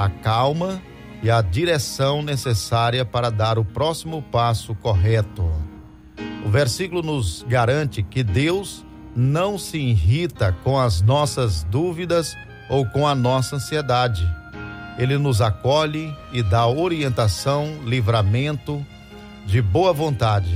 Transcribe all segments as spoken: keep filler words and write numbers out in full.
a calma e a direção necessária para dar o próximo passo correto. O versículo nos garante que Deus não se irrita com as nossas dúvidas ou com a nossa ansiedade. Ele nos acolhe e dá orientação, livramento, de boa vontade.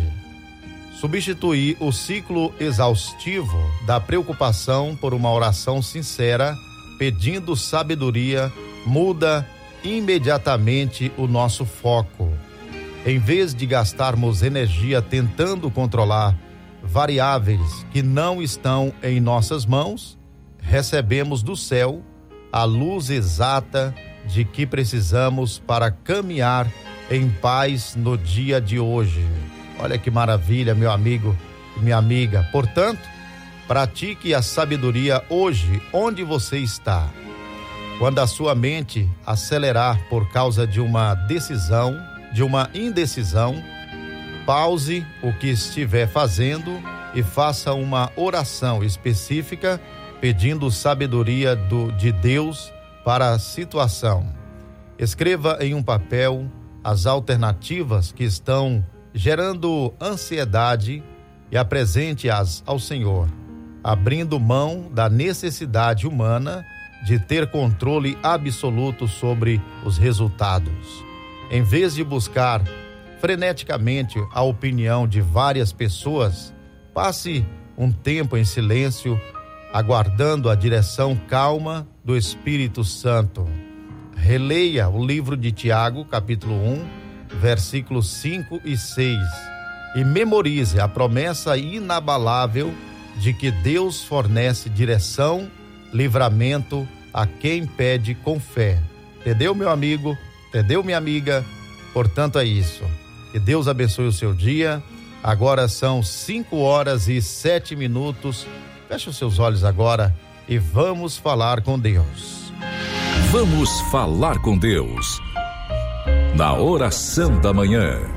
Substituir o ciclo exaustivo da preocupação por uma oração sincera, pedindo sabedoria, muda imediatamente o nosso foco. Em vez de gastarmos energia tentando controlar variáveis que não estão em nossas mãos, recebemos do céu a luz exata de que precisamos para caminhar em paz no dia de hoje. Olha que maravilha, meu amigo e minha amiga. Portanto, pratique a sabedoria hoje, onde você está. Quando a sua mente acelerar por causa de uma decisão, de uma indecisão, pause o que estiver fazendo e faça uma oração específica pedindo sabedoria do, de Deus para a situação. Escreva em um papel as alternativas que estão gerando ansiedade e apresente-as ao Senhor, abrindo mão da necessidade humana de ter controle absoluto sobre os resultados. Em vez de buscar freneticamente a opinião de várias pessoas, passe um tempo em silêncio, aguardando a direção calma do Espírito Santo. Releia o livro de Tiago, capítulo um, versículos cinco e seis, e memorize a promessa inabalável de que Deus fornece direção, livramento a quem pede com fé. Entendeu, meu amigo? Entendeu, minha amiga? Portanto, é isso. Que Deus abençoe o seu dia. Agora são cinco horas e sete minutos. Feche os seus olhos agora e vamos falar com Deus. Vamos falar com Deus. Na oração da manhã.